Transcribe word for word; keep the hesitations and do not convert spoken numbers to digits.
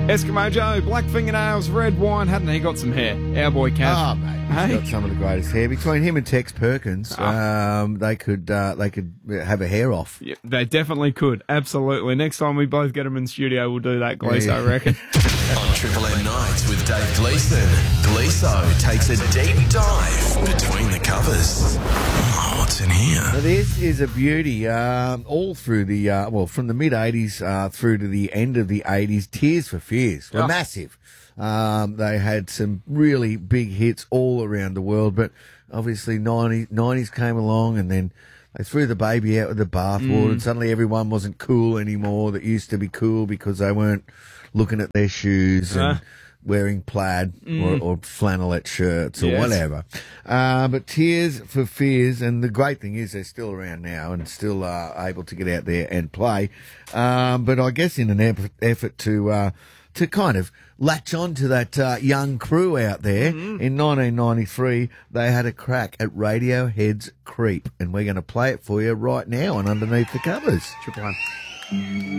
Eskimo Joe, black fingernails, red wine. Hadn't he got some hair? Our boy Cash. Oh, mate. He's Hey? got some of the greatest hair. Between him and Tex Perkins, Oh. um, they could uh, they could have a hair off. Yeah, they definitely could. Absolutely. Next time we both get them in the studio, we'll do that, Gleeso, Yeah. I reckon. On Triple M Nights with Dave Gleeson, Gleeso takes a deep dive between the covers. Oh, what's in here? Now, this is a beauty. Um, all through the uh, well, from the mid eighties uh, through to the end of the eighties, Tears for Fears were Oh. massive. Um, they had some really big hits all around the world, but obviously nineties, nineties came along, and then they threw the baby out with the bathwater, Mm. and suddenly everyone wasn't cool anymore. That used to be cool because they weren't looking at their shoes and Uh. wearing plaid or, or flannelette shirts or Yes. whatever. Uh, but Tears for Fears, and the great thing is they're still around now and still uh, able to get out there and play. Um, but I guess in an effort, effort to uh, to kind of latch on to that uh, young crew out there, in nineteen ninety-three, they had a crack at Radiohead's Creep, and we're going to play it for you right now on Underneath the Covers. Triple M.